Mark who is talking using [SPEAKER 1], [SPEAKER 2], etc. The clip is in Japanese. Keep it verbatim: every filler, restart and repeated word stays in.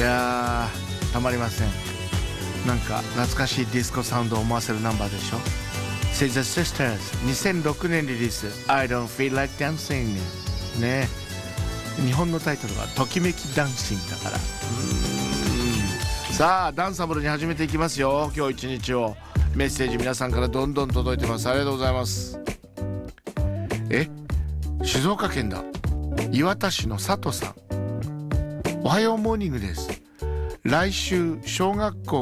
[SPEAKER 1] やーたまりません。なんか懐かしいディスコサウンドを思わせるナンバーでしょ。 Say the Sisters にせんろくねんリリース I don't feel like dancing ね。日本のタイトルはときめきダンシングだから。うーんさあダンサブルに始めていきますよ。今日一日をメッセージ皆さんからどんどん届いてます。ありがとうございます。え静岡県だ。磐田市の佐藤さん、おはようモーニングです。来週小学校